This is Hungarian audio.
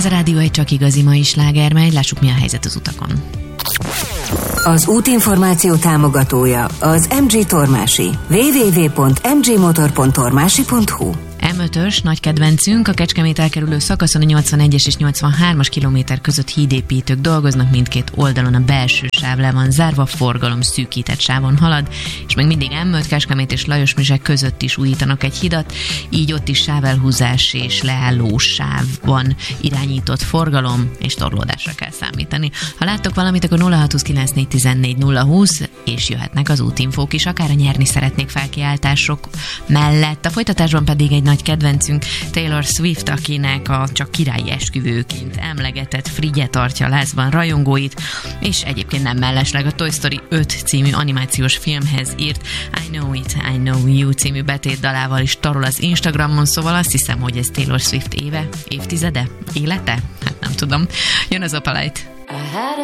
Ez a Rádió egy csak igazi mai sláger megy, lássuk mi a helyzet az utakon. Az útinformáció támogatója az MG Tormási. www.mgmotor.tormási.hu. M5-ös nagy kedvencünk, a Kecskemét elkerülő szakaszon a 81-es és 83-as kilométer között hídépítők dolgoznak, mindkét oldalon a belső sáv le van zárva, forgalom szűkített sávon halad, és még mindig M5 Kecskemét és Lajosmizse között is újítanak egy hidat, így ott is sávelhúzás és leálló sávban irányított forgalom, és torlódásra kell számítani. Ha láttok valamit, akkor 0629414020 és jöhetnek az útinfók is, akár a nyerni szeretnék felkiáltások mellett. A folytatásban pedig egy nagy kedvencünk, Taylor Swift, akinek a csak királyi esküvőként emlegetett Frigye tartja lázban rajongóit, és egyébként nem mellesleg a Toy Story 5 című animációs filmhez írt I Know It, I Know You című betétdalával is tarol az Instagramon, szóval azt hiszem, hogy ez Taylor Swift éve, évtizede, élete? Hát nem tudom. Jön az Opalite.